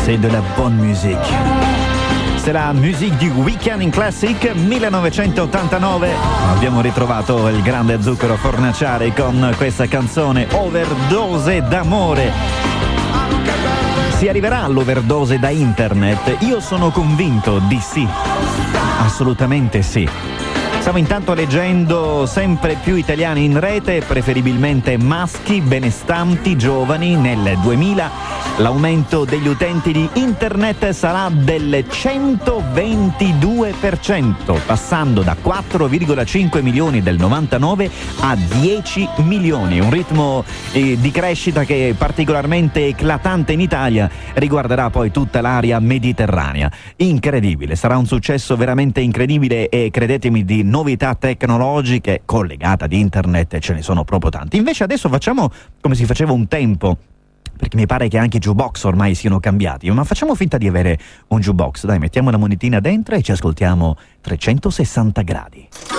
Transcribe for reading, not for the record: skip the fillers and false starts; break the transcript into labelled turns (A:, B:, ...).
A: C'est de la bonne musique. C'est la musique du Weekend in Classic 1989. Abbiamo ritrovato il grande Zucchero Fornaciari con questa canzone Overdose d'amore. Si arriverà all'overdose da internet? Io sono convinto di sì. Assolutamente sì. Stavo intanto leggendo sempre più italiani in rete, preferibilmente maschi, benestanti, giovani. Nel 2000 l'aumento degli utenti di internet sarà del 122%, passando da 4,5 milioni del 99 a 10 milioni. Un ritmo di crescita che è particolarmente eclatante in Italia, riguarderà poi tutta l'area mediterranea. Incredibile, sarà un successo veramente incredibile e credetemi di novità tecnologiche collegate ad internet ce ne sono proprio tanti. Invece adesso facciamo come si faceva un tempo, perché mi pare che anche i jukebox ormai siano cambiati, ma facciamo finta di avere un jukebox. Dai, mettiamo la monetina dentro e ci ascoltiamo 360 gradi.